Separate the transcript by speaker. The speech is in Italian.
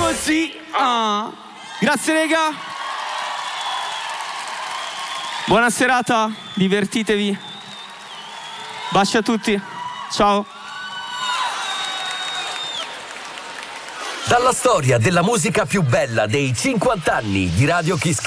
Speaker 1: così. Grazie rega. Buona serata, divertitevi. Baci a tutti. Ciao.
Speaker 2: Dalla storia della musica più bella dei 50 anni di Radio Kiss